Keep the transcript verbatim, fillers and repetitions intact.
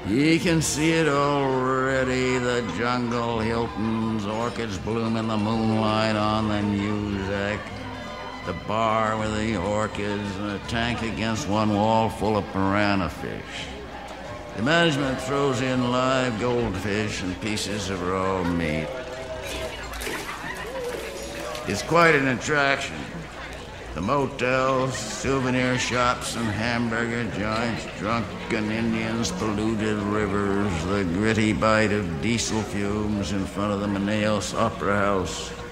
Ye can see it already, the jungle Hiltons, orchids bloom in the moonlight on the Muzak, the bar with the orchids, and a tank against one wall full of piranha fish. The management throws in live goldfish and pieces of raw meat. It's quite an attraction. The motels, souvenir shops, and hamburger joints, drunken Indians, polluted rivers, the gritty bite of diesel fumes in front of the Manaus Opera House.